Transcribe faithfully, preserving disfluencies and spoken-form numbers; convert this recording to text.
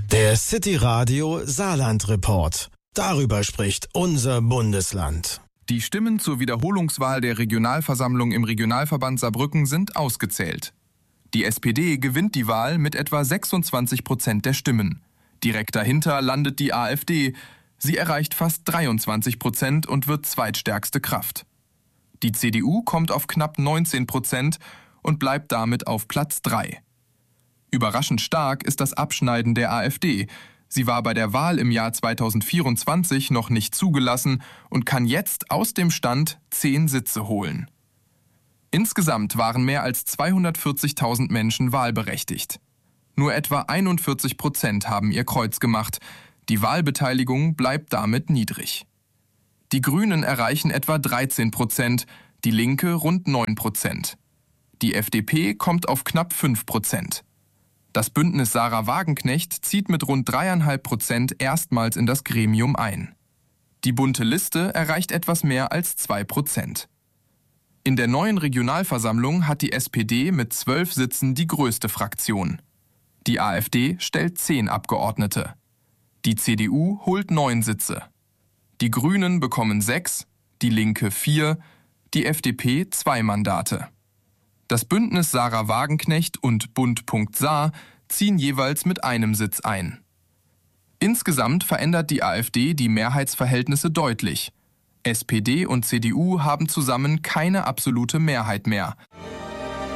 Der City Radio Saarland Report. Darüber spricht unser Bundesland. Die Stimmen zur Wiederholungswahl der Regionalversammlung im Regionalverband Saarbrücken sind ausgezählt. Die S P D gewinnt die Wahl mit etwa sechsundzwanzig Prozent der Stimmen. Direkt dahinter landet die A f D. Sie erreicht fast dreiundzwanzig Prozent und wird zweitstärkste Kraft. Die C D U kommt auf knapp neunzehn Prozent und bleibt damit auf Platz drei. Überraschend stark ist das Abschneiden der A f D. Sie war bei der Wahl im Jahr zweitausendvierundzwanzig noch nicht zugelassen und kann jetzt aus dem Stand zehn Sitze holen. Insgesamt waren mehr als zweihundertvierzigtausend Menschen wahlberechtigt. Nur etwa einundvierzig Prozent haben ihr Kreuz gemacht. Die Wahlbeteiligung bleibt damit niedrig. Die Grünen erreichen etwa dreizehn Prozent, die Linke rund neun Prozent. Die F D P kommt auf knapp fünf Prozent. Das Bündnis Sarah Wagenknecht zieht mit rund drei Komma fünf Prozent erstmals in das Gremium ein. Die Bunte Liste erreicht etwas mehr als zwei Prozent. In der neuen Regionalversammlung hat die S P D mit zwölf Sitzen die größte Fraktion. Die A f D stellt zehn Abgeordnete. Die C D U holt neun Sitze. Die Grünen bekommen sechs, die Linke vier, die F D P zwei Mandate. Das Bündnis Sarah Wagenknecht und Bund.Saar ziehen jeweils mit einem Sitz ein. Insgesamt verändert die A f D die Mehrheitsverhältnisse deutlich. S P D und C D U haben zusammen keine absolute Mehrheit mehr.